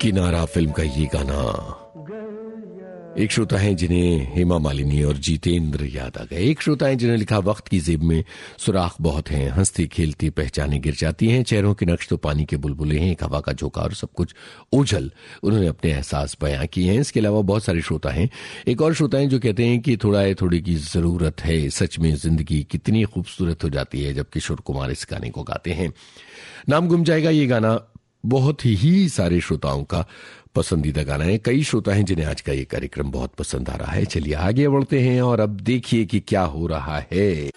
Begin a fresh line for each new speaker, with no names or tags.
किनारा फिल्म का ये गाना एक श्रोता है जिन्हें हेमा मालिनी और जितेंद्र याद आ गए। एक श्रोता है जिन्हें लिखा वक्त की जेब में सुराख बहुत हैं, हंसती खेलती पहचाने गिर जाती हैं, चेहरों के नक्श तो पानी के बुलबुले हैं, एक हवा का झोंका और सब कुछ ओझल। उन्होंने अपने एहसास बयां किए हैं। इसके अलावा बहुत सारे श्रोता हैं। एक और श्रोता हैं जो कहते हैं कि थोड़ा है थोड़ी की जरूरत है, सच में जिंदगी कितनी खूबसूरत हो जाती है जब किशोर कुमार इस गाने को गाते हैं। नाम गुम जाएगा ये गाना बहुत ही सारे श्रोताओं का पसंदीदा गाना है। कई श्रोता हैं जिन्हें आज का ये कार्यक्रम बहुत पसंद आ रहा है। चलिए आगे बढ़ते हैं और अब देखिए कि क्या हो रहा है।